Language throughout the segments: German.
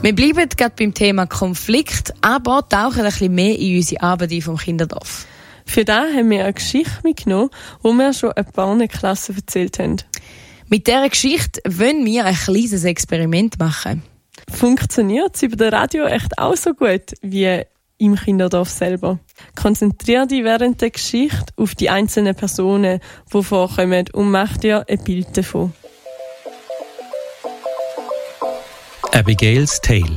Wir bleiben gerade beim Thema Konflikt, aber tauchen ein bisschen mehr in unsere Arbeit ein vom Kinderdorf. Für das haben wir eine Geschichte mitgenommen, die wir schon ein paar Klassen erzählt haben. Mit dieser Geschichte wollen wir ein kleines Experiment machen. Funktioniert sie bei der Radio echt auch so gut wie im Kinderdorf selber? Konzentriere dich während der Geschichte auf die einzelnen Personen, die vorkommen, und mach dir ein Bild davon. Abigail's Tale.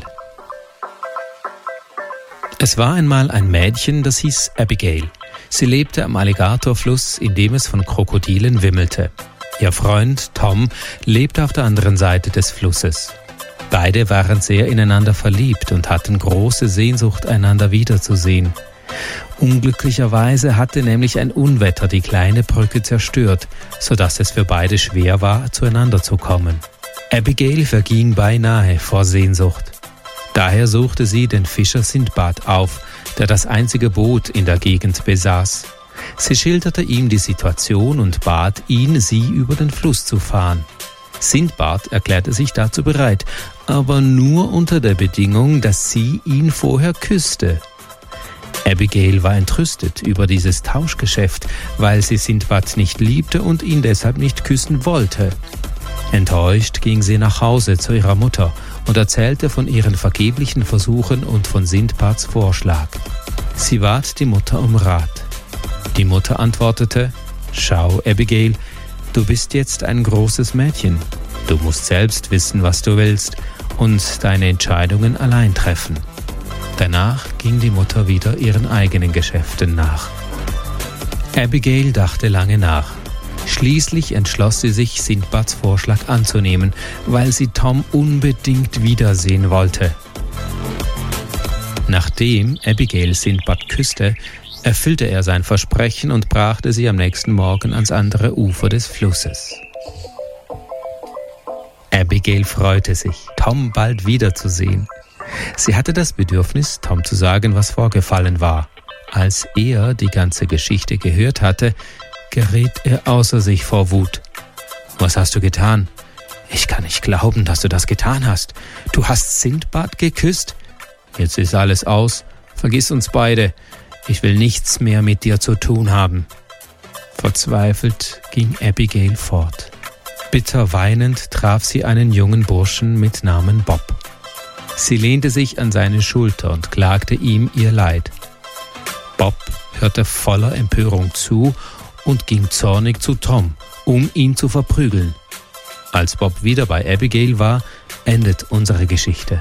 Es war einmal ein Mädchen, das hieß Abigail. Sie lebte am Alligatorfluss, in dem es von Krokodilen wimmelte. Ihr Freund Tom lebte auf der anderen Seite des Flusses. Beide waren sehr ineinander verliebt und hatten große Sehnsucht, einander wiederzusehen. Unglücklicherweise hatte nämlich ein Unwetter die kleine Brücke zerstört, sodass es für beide schwer war, zueinander zu kommen. Abigail verging beinahe vor Sehnsucht. Daher suchte sie den Fischer Sindbad auf, der das einzige Boot in der Gegend besaß. Sie schilderte ihm die Situation und bat ihn, sie über den Fluss zu fahren. Sindbad erklärte sich dazu bereit, aber nur unter der Bedingung, dass sie ihn vorher küsste. Abigail war entrüstet über dieses Tauschgeschäft, weil sie Sindbad nicht liebte und ihn deshalb nicht küssen wollte. Enttäuscht ging sie nach Hause zu ihrer Mutter und erzählte von ihren vergeblichen Versuchen und von Sindbads Vorschlag. Sie bat die Mutter um Rat. Die Mutter antwortete: »Schau, Abigail, du bist jetzt ein großes Mädchen. Du musst selbst wissen, was du willst und deine Entscheidungen allein treffen.« Danach ging die Mutter wieder ihren eigenen Geschäften nach. Abigail dachte lange nach. Schließlich entschloss sie sich, Sindbads Vorschlag anzunehmen, weil sie Tom unbedingt wiedersehen wollte. Nachdem Abigail Sindbad küsste, erfüllte er sein Versprechen und brachte sie am nächsten Morgen ans andere Ufer des Flusses. Abigail freute sich, Tom bald wiederzusehen. Sie hatte das Bedürfnis, Tom zu sagen, was vorgefallen war. Als er die ganze Geschichte gehört hatte, geriet er außer sich vor Wut. »Was hast du getan? Ich kann nicht glauben, dass du das getan hast. Du hast Sindbad geküsst? Jetzt ist alles aus. Vergiss uns beide. Ich will nichts mehr mit dir zu tun haben.« Verzweifelt ging Abigail fort. Bitter weinend traf sie einen jungen Burschen mit Namen Bob. Sie lehnte sich an seine Schulter und klagte ihm ihr Leid. Bob hörte voller Empörung zu und ging zornig zu Tom, um ihn zu verprügeln. Als Bob wieder bei Abigail war, endet unsere Geschichte.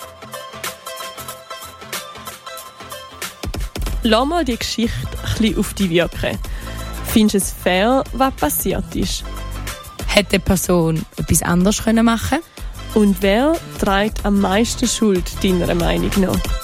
Lass mal die Geschichte ein bisschen auf dich wirken. Findest du es fair, was passiert ist? Hätte die Person etwas anderes machen können? Und wer trägt am meisten Schuld, deiner Meinung nach?